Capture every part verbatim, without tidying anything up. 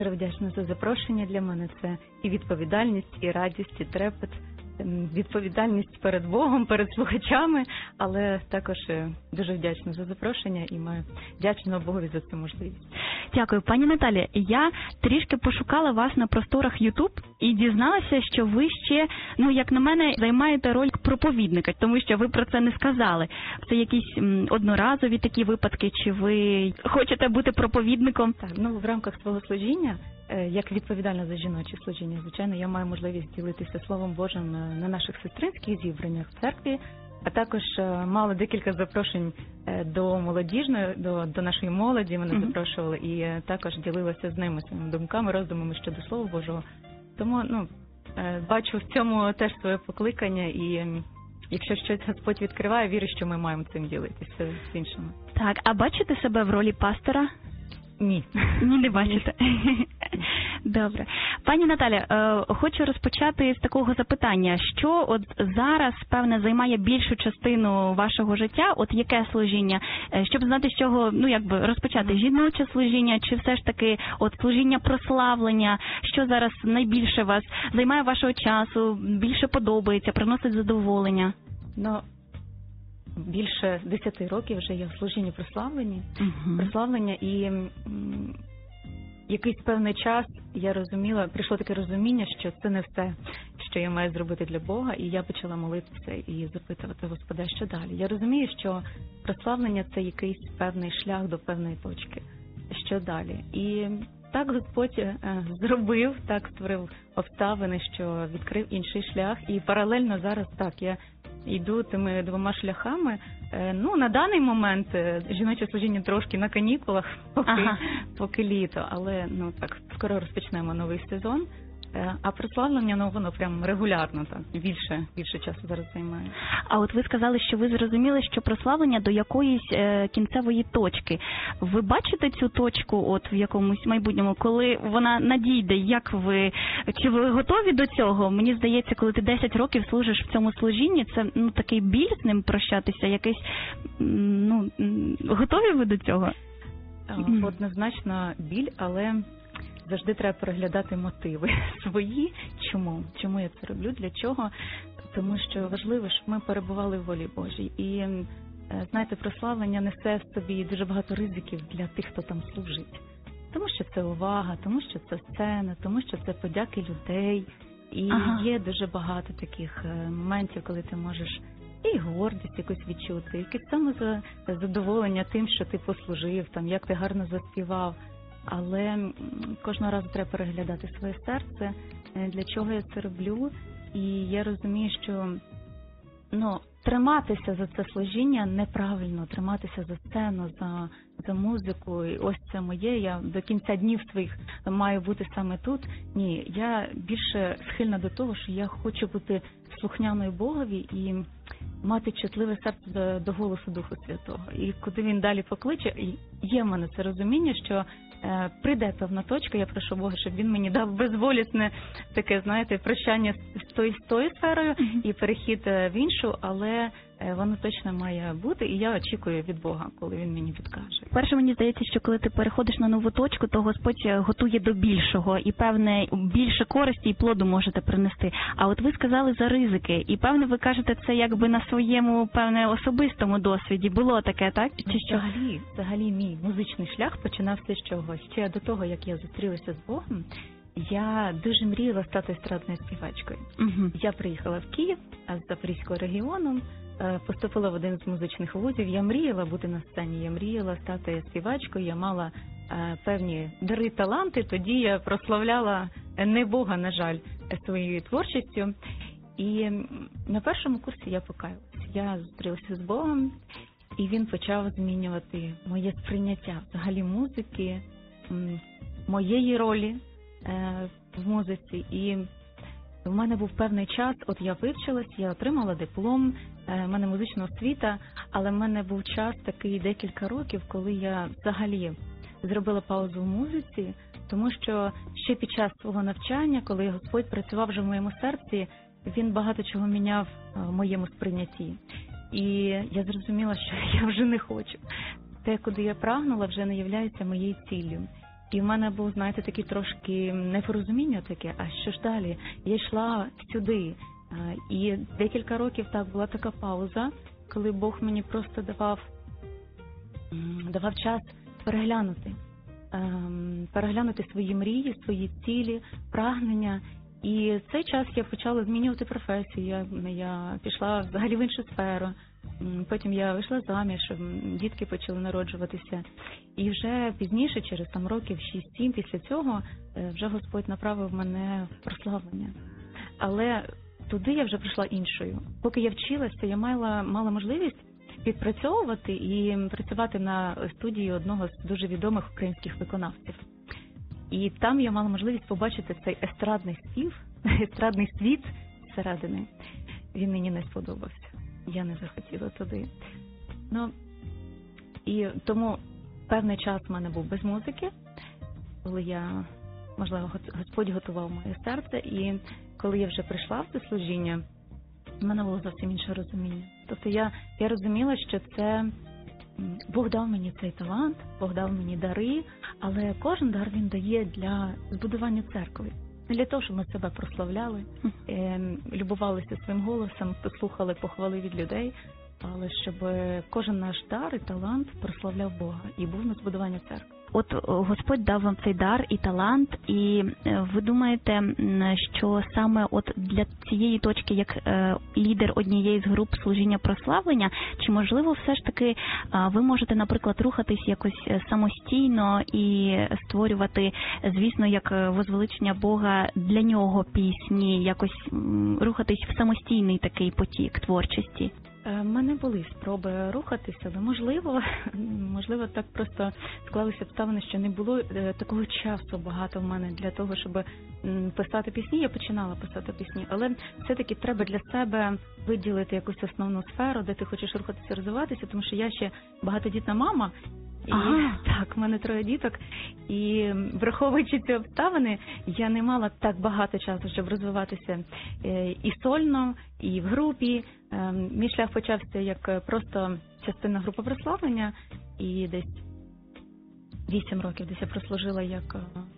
Дуже вдячна за запрошення. Для мене це і відповідальність, і радість, і трепет. Відповідальність перед Богом, перед слухачами, але також дуже вдячна за запрошення і маю вдячного Богові за цю можливість. Дякую. Пані Наталі, я трішки пошукала вас на просторах YouTube і дізналася, що ви ще, ну, як на мене, займаєте роль проповідника, тому що ви про це не сказали. Це якісь одноразові такі випадки, чи ви хочете бути проповідником? Так, ну, в рамках свого служіння, як відповідальна за жіноче служіння, звичайно, я маю можливість ділитися Словом Божим на наших сестринських зібраннях в церкві, а також мала декілька запрошень до молодіжної, до, до нашої молоді, мене mm-hmm. запрошували, і також ділилася з ними своїми думками, роздумами щодо Слова Божого. Тому, ну, бачу в цьому теж своє покликання, і якщо щось Господь відкриває, вірю, що ми маємо цим ділитися з іншими. Так, а бачите себе в ролі пастора? Ні. Ні, не бачите. Добре. Пані Наталя, хочу розпочати з такого запитання. Що от зараз, певне, займає більшу частину вашого життя? От яке служіння? Щоб знати, з чого, ну, якби розпочати, жіноче служіння, чи все ж таки от служіння прославлення? Що зараз найбільше вас займає вашого часу, більше подобається, приносить задоволення? Ну, більше десяти років вже я в служінні прославлення, uh-huh. прославлення, і м, якийсь певний час я розуміла, прийшло таке розуміння, що це не все, що я маю зробити для Бога, і я почала молитися і запитувати Господа, що далі. Я розумію, що прославлення – це якийсь певний шлях до певної точки, що далі. І так Господь е, зробив, так створив обставини, що відкрив інший шлях, і паралельно зараз так, я йду тими двома шляхами. Ну, на даний момент жіноче служіння трошки на канікулах, поки, ага. поки літо, але, ну, так, скоро розпочнемо новий сезон. А прославлення, ну, воно прям регулярно, так, більше, більше часу зараз займає. А от ви сказали, що ви зрозуміли, що прославлення до якоїсь е, кінцевої точки. Ви бачите цю точку от в якомусь майбутньому, коли вона надійде? Як ви, чи ви готові до цього? Мені здається, коли ти десять років служиш в цьому служінні, це, ну, такий біль з ним прощатися, якийсь, ну, готові ви до цього? Однозначно біль, але завжди треба переглядати мотиви свої. Чому? Чому я це роблю? Для чого? Тому що важливо, щоб ми перебували в волі Божій. І, знаєте, прославлення несе в собі дуже багато ризиків для тих, хто там служить. Тому що це увага, тому що це сцена, тому що це подяки людей. І ага. є дуже багато таких моментів, коли ти можеш і гордість якусь відчути, якесь саме задоволення тим, що ти послужив, там, як ти гарно заспівав. Але кожного разу треба переглядати своє серце, для чого я це роблю. І я розумію, що, ну, триматися за це служіння неправильно, триматися за сцену, за, за музику, і ось це моє, я до кінця днів своїх маю бути саме тут. Ні, я більше схильна до того, що я хочу бути слухняною Богові і мати чутливе серце до, до голосу Духу Святого. І куди він далі покличе, є в мене це розуміння, що е, прийде певна точка, я прошу Бога, щоб він мені дав безволісне таке, знаєте, прощання з тою, з тою сферою mm-hmm. і перехід в іншу, але воно точно має бути, і я очікую від Бога, коли він мені підкаже. Перше, мені здається, що коли ти переходиш на нову точку, то Господь готує до більшого, і, певне, більше користі і плоду можете принести. А от ви сказали за ризики, і, певне, ви кажете, це якби на своєму, певне, особистому досвіді. Було таке, так? Чи що? Взагалі, взагалі мій музичний шлях починався з чогось. Ще до того, як я зустрілася з Богом, я дуже мріяла стати естрадною співачкою. Угу. Я приїхала в Київ з Запорізького регіону, поступила в один з музичних вузів. Я мріяла бути на сцені, я мріяла стати співачкою, я мала е, певні дари, таланти, тоді я прославляла не Бога, на жаль, своєю творчістю. І на першому курсі я покаялась. Я зустрілася з Богом, і він почав змінювати моє сприйняття взагалі музики, моєї ролі е, в музиці. І в мене був певний час, от я вивчилась, я отримала диплом, в мене музична освіта, але в мене був час такий декілька років, коли я взагалі зробила паузу в музиці, тому що ще під час свого навчання, коли Господь працював вже в моєму серці, він багато чого міняв в моєму сприйнятті. І я зрозуміла, що я вже не хочу. Те, куди я прагнула, вже не являється моєю ціллю. І в мене був, знаєте, такий трошки непорозуміння таке, а що ж далі? Я йшла сюди. І декілька років так була така пауза, коли Бог мені просто давав, давав час переглянути. Переглянути свої мрії, свої цілі, прагнення. І в цей час я почала змінювати професію. Я, я пішла взагалі в іншу сферу. Потім я вийшла заміж, дітки почали народжуватися. І вже пізніше, через там років шість-сім після цього, вже Господь направив мене в прославлення. Але туди я вже прийшла іншою. Поки я вчилася, я мала, мала можливість підпрацьовувати і працювати на студії одного з дуже відомих українських виконавців. І там я мала можливість побачити цей естрадний спів, естрадний світ зсередини. Він мені не сподобався. Я не захотіла туди. Ну, і тому певний час в мене був без музики, коли я, можливо, Господь готував моє серце, і коли я вже прийшла в це служіння, в мене було зовсім інше розуміння. Тобто я, я розуміла, що це Бог дав мені цей талант, Бог дав мені дари, але кожен дар Він дає для збудування церкви. Не для того, щоб ми себе прославляли, е, любувалися своїм голосом, послухали похвали від людей, але щоб кожен наш дар і талант прославляв Бога і був на збудування церкви. От Господь дав вам цей дар і талант, і ви думаєте, що саме от для цієї точки, як е, лідер однієї з груп служіння прославлення, чи можливо все ж таки е, ви можете, наприклад, рухатись якось самостійно і створювати, звісно, як возвеличення Бога для нього пісні, якось м, рухатись в самостійний такий потік творчості? У мене були спроби рухатися, але можливо, можливо, так просто склалися обставини, що не було такого часу багато в мене для того, щоб писати пісні. Я починала писати пісні, але все-таки треба для себе виділити якусь основну сферу, де ти хочеш рухатися, розвиватися, тому що я ще багатодітна мама. І ага. Так, в мене троє діток, і враховуючи ці обставини, я не мала так багато часу, щоб розвиватися і сольно, і в групі. Мій шлях почався як просто частина групи прославлення, і десь вісім років десь я прослужила як,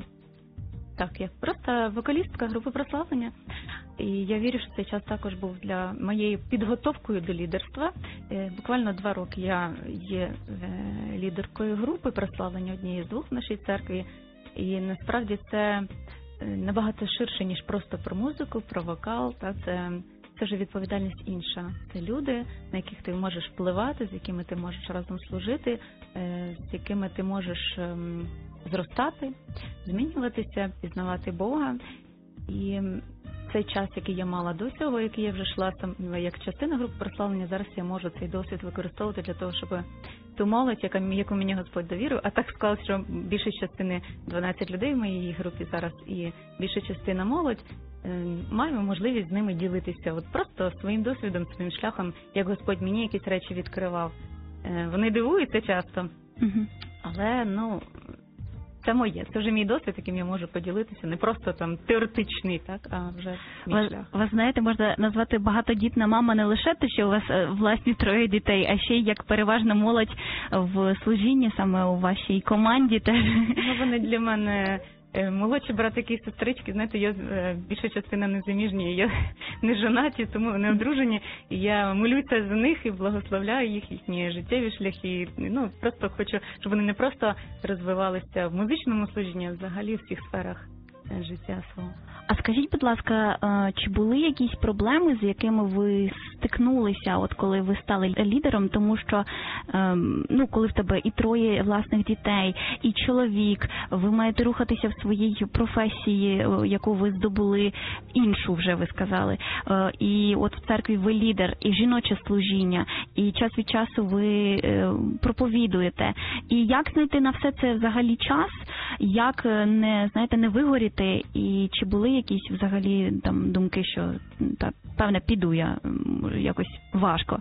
так, як просто вокалістка групи прославлення. І я вірю, що цей час також був для моєю підготовкою до лідерства. Буквально два роки я є лідеркою групи прославлення, однієї з двох в нашій церкві. І насправді це набагато ширше, ніж просто про музику, про вокал. Та це, це вже відповідальність інша. Це люди, на яких ти можеш впливати, з якими ти можеш разом служити, з якими ти можеш зростати, змінюватися, пізнавати Бога. І цей час, який я мала до цього, який я вже йшла там як частина групи прославлення, зараз я можу цей досвід використовувати для того, щоб ту молодь, яка, яку мені Господь довірив, а так склалося, що більша частина, дванадцять людей в моїй групі зараз, і більша частина молодь, маємо можливість з ними ділитися от просто своїм досвідом, своїм шляхом, як Господь мені якісь речі відкривав. Вони дивуються часто, угу. але, ну, це моє, це вже мій досвід, яким я можу поділитися, не просто там теоретичний, так, а вже мій ви, шлях. Ви знаєте, можна назвати багатодітна мама не лише те, що у вас власні троє дітей, а ще й як переважна молодь в служінні саме у вашій команді теж. Ну, вони для мене молодші братики і сестрички, знаєте, я більша частина незаміжні, я не жонаті, тому не одружені. І я молюся за них і благословляю їх, їхні життєві шляхи. Ну, просто хочу, щоб вони не просто розвивалися в музичному служінні, а взагалі в всіх сферах життя свого. А скажіть, будь ласка, чи були якісь проблеми, з якими ви стикнулися, от коли ви стали лідером, тому що, ну, коли в тебе і троє власних дітей, і чоловік, ви маєте рухатися в своїй професії, яку ви здобули, іншу вже ви сказали, і от в церкві ви лідер, і жіноче служіння, і час від часу ви проповідуєте. І як знайти на все це взагалі час, як не, знаєте, не вигоріти, і чи були якісь взагалі там думки, що так, певне, піду я, якось важко?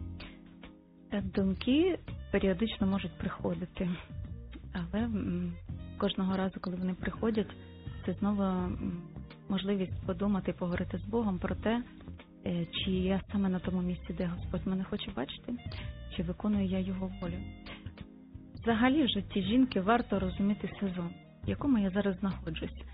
Думки періодично можуть приходити, але кожного разу, коли вони приходять, це знову можливість подумати, поговорити з Богом про те, чи я саме на тому місці, де Господь мене хоче бачити, чи виконую я Його волю. Взагалі в житті жінки варто розуміти сезон. в якому я зараз знаходжусь.